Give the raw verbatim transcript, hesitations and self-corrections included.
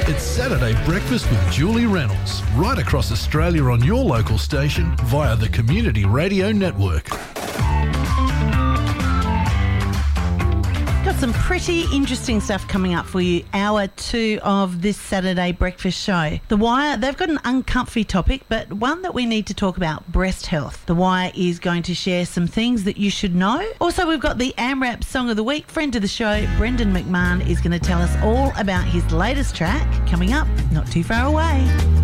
It's Saturday Breakfast with Julie Reynolds, right across Australia on your local station via the Community Radio Network. Got some pretty interesting stuff coming up for you. Hour two of this Saturday breakfast show. The Wire, they've got an uncomfy topic, but one that we need to talk about, breast health. The Wire is going to share some things that you should know. Also, we've got the AMRAP Song of the Week. Friend of the show, Brendan McMahon, is going to tell us all about his latest track coming up not too far away.